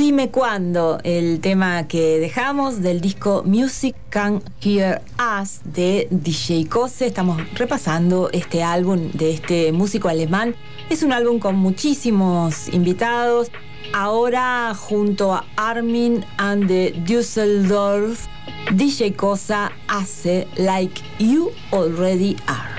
dime cuándo, el tema que dejamos del disco Music Can Hear Us de DJ Kose. Estamos repasando este álbum de este músico alemán. Es un álbum con muchísimos invitados. Ahora junto a Armin and the Düsseldorf, DJ Kose hace Like You Already Are.